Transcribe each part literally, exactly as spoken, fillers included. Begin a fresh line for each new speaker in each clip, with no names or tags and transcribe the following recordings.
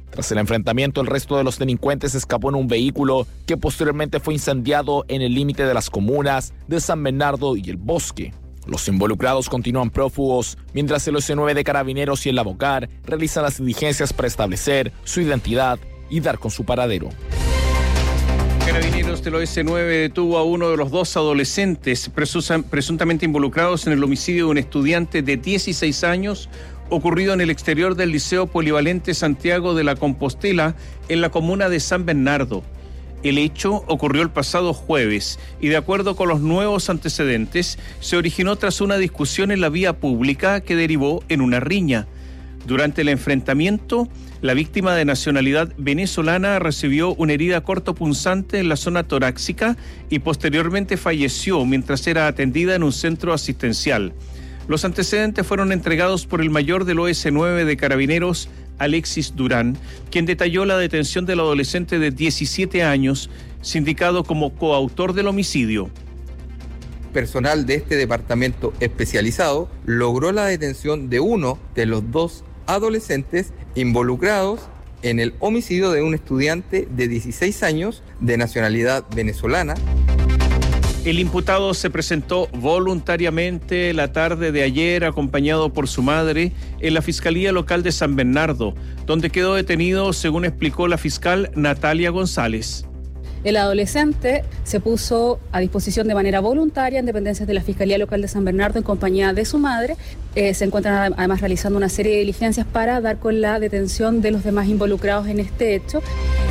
Tras el enfrentamiento, el resto de los delincuentes escapó en un vehículo que posteriormente fue incendiado en el límite de las comunas de San Bernardo y El Bosque. Los involucrados continúan prófugos, mientras el O S nueve de Carabineros y el Avocar realizan las diligencias para establecer su identidad y dar con su paradero.
Carabineros del O S nueve detuvo a uno de los dos adolescentes presuntamente involucrados en el homicidio de un estudiante de dieciséis años ocurrido en el exterior del Liceo Polivalente Santiago de la Compostela, en la comuna de San Bernardo. El hecho ocurrió el pasado jueves y, de acuerdo con los nuevos antecedentes, se originó tras una discusión en la vía pública que derivó en una riña. Durante el enfrentamiento, la víctima de nacionalidad venezolana recibió una herida cortopunzante en la zona torácica y posteriormente falleció mientras era atendida en un centro asistencial. Los antecedentes fueron entregados por el mayor del O S nueve de Carabineros, Alexis Durán, quien detalló la detención del adolescente de diecisiete años, sindicado como coautor del homicidio.
Personal de este departamento especializado logró la detención de uno de los dos adolescentes involucrados en el homicidio de un estudiante de dieciséis años de nacionalidad venezolana.
El imputado se presentó voluntariamente la tarde de ayer, acompañado por su madre, en la Fiscalía Local de San Bernardo, donde quedó detenido, según explicó la fiscal Natalia González.
El adolescente se puso a disposición de manera voluntaria en dependencias de la Fiscalía Local de San Bernardo en compañía de su madre. Eh, se encuentran además realizando una serie de diligencias para dar con la detención de los demás involucrados en este hecho.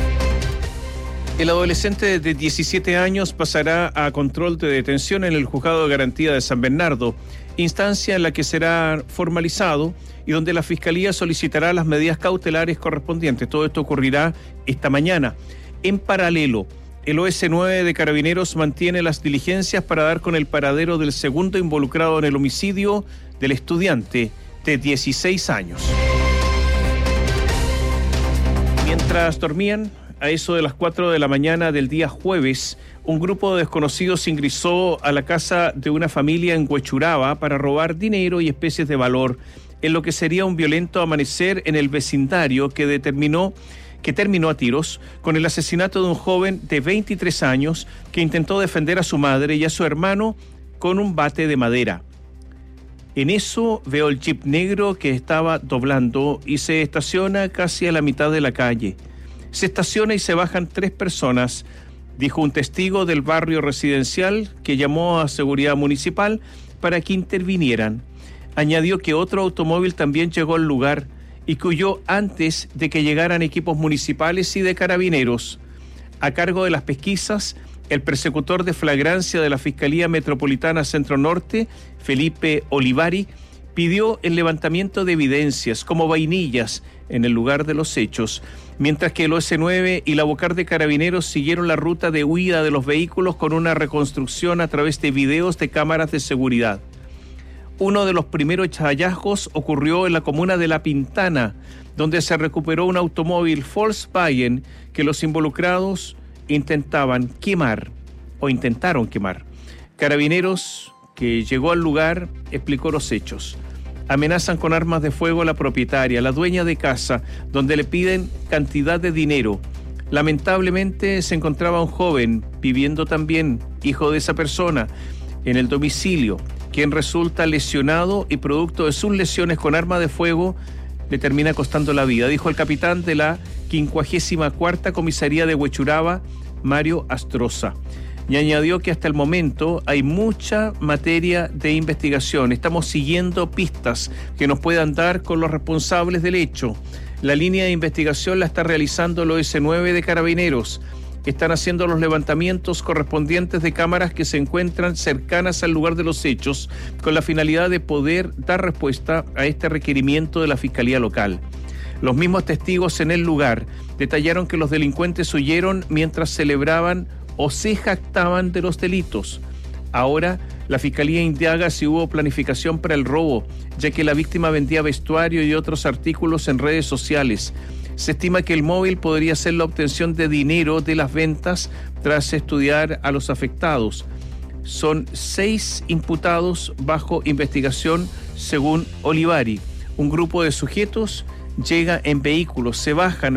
El adolescente de diecisiete años pasará a control de detención en el Juzgado de Garantía de San Bernardo, instancia en la que será formalizado y donde la Fiscalía solicitará las medidas cautelares correspondientes. Todo esto ocurrirá esta mañana. En paralelo, el O S nueve de Carabineros mantiene las diligencias para dar con el paradero del segundo involucrado en el homicidio del estudiante de dieciséis años. Mientras dormían, a eso de las cuatro de la mañana del día jueves, un grupo de desconocidos ingresó a la casa de una familia en Huechuraba para robar dinero y especies de valor, en lo que sería un violento amanecer en el vecindario que determinó que terminó a tiros con el asesinato de un joven de veintitrés años que intentó defender a su madre y a su hermano con un bate de madera. En eso veo el jeep negro que estaba doblando y se estaciona casi a la mitad de la calle. Se estaciona y se bajan tres personas, dijo un testigo del barrio residencial que llamó a seguridad municipal para que intervinieran. Añadió que otro automóvil también llegó al lugar y que huyó antes de que llegaran equipos municipales y de carabineros. A cargo de las pesquisas, el persecutor de flagrancia de la Fiscalía Metropolitana Centro Norte, Felipe Olivari, pidió el levantamiento de evidencias como vainillas en el lugar de los hechos, mientras que el O S nueve y la Avocar de Carabineros siguieron la ruta de huida de los vehículos con una reconstrucción a través de videos de cámaras de seguridad. Uno de los primeros hallazgos ocurrió en la comuna de La Pintana, donde se recuperó un automóvil Volkswagen que los involucrados intentaban quemar o intentaron quemar. Carabineros, que llegó al lugar, explicó los hechos. Amenazan con armas de fuego a la propietaria, la dueña de casa, donde le piden cantidad de dinero. Lamentablemente se encontraba un joven viviendo también, hijo de esa persona, en el domicilio, quien resulta lesionado y producto de sus lesiones con arma de fuego le termina costando la vida, dijo el capitán de la quincuagésima cuarta Comisaría de Huechuraba, Mario Astroza. Y añadió que hasta el momento hay mucha materia de investigación. Estamos siguiendo pistas que nos puedan dar con los responsables del hecho. La línea de investigación la está realizando el O S nueve de Carabineros. Están haciendo los levantamientos correspondientes de cámaras que se encuentran cercanas al lugar de los hechos, con la finalidad de poder dar respuesta a este requerimiento de la Fiscalía Local. Los mismos testigos en el lugar detallaron que los delincuentes huyeron mientras celebraban o se jactaban de los delitos. Ahora, la Fiscalía indaga si hubo planificación para el robo, ya que la víctima vendía vestuario y otros artículos en redes sociales. Se estima que el móvil podría ser la obtención de dinero de las ventas tras estudiar a los afectados. Son seis imputados bajo investigación, según Olivari. Un grupo de sujetos llega en vehículos, se bajan